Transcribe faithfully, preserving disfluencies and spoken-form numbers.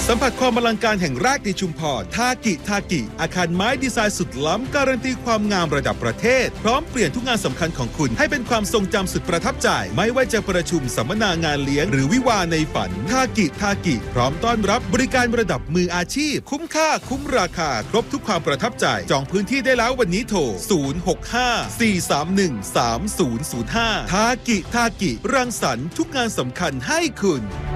สัมผัสความอลังการแห่งแรกในชุมพรทากิทากิอาคารไม้ดีไซน์สุดล้ำการันตีความงามระดับประเทศพร้อมเปลี่ยนทุกงานสำคัญของคุณให้เป็นความทรงจำสุดประทับใจไม่ว่าจะประชุมสัมมนางานเลี้ยงหรือวิวาห์ในฝันทากิทากิพร้อมต้อนรับบริการระดับมืออาชีพคุ้มค่าคุ้มราคาครบทุกความประทับใจจองพื้นที่ได้แล้ววันนี้โทรศูนย์ หก ห้า สี่ สาม หนึ่ง สาม ศูนย์ ศูนย์ ห้าทากิทากิรังสรรค์ทุกงานสำคัญให้คุณ